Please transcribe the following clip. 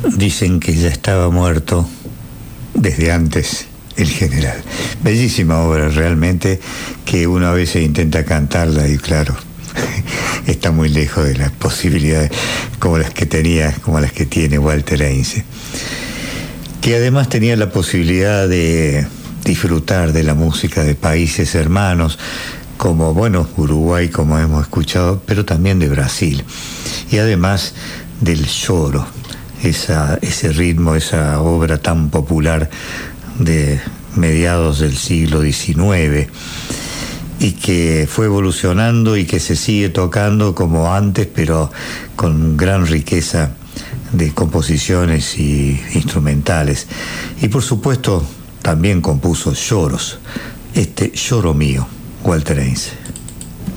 Dicen que ya estaba muerto desde antes el general. Bellísima obra realmente, que uno a veces intenta cantarla y claro, está muy lejos de las posibilidades como las que tiene Walter Heinze, que además tenía la posibilidad de disfrutar de la música de países hermanos como, bueno, Uruguay, como hemos escuchado, pero también de Brasil, y además del choro, ese ritmo, esa obra tan popular de mediados del siglo XIX y que fue evolucionando y que se sigue tocando como antes, pero con gran riqueza de composiciones y instrumentales. Y por supuesto también compuso choros, este Choro mío, Walter Heinze.